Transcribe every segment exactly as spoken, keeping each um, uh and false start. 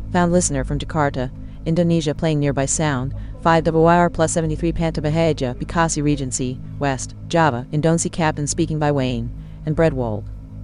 Found listener from Jakarta, Indonesia playing nearby sound, five W I R plus seventy-three Panta Bahagia, Bekasi Regency, West, Java, Indonesia Captain speaking by Wayne, and Breadwold.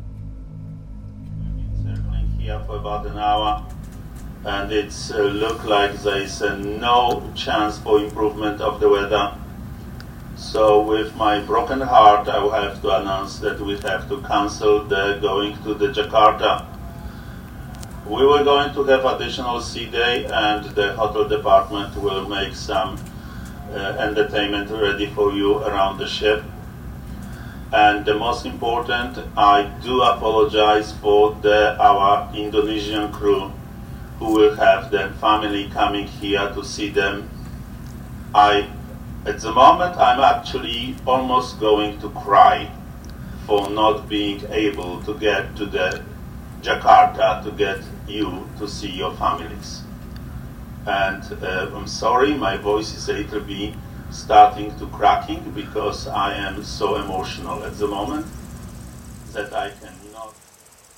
We've been circling here for about an hour, and it's uh, look like there is uh, no chance for improvement of the weather. So with my broken heart, I will have to announce that we have to cancel the going to the Jakarta. We were going to have additional sea day, and the hotel department will make some uh, entertainment ready for you around the ship. And the most important, I do apologize for the, our Indonesian crew who will have their family coming here to see them. I, at the moment, I'm actually almost going to cry for not being able to get to the Jakarta to get you to see your families. And uh, I'm sorry, my voice is a little bit starting to cracking because I am so emotional at the moment that I can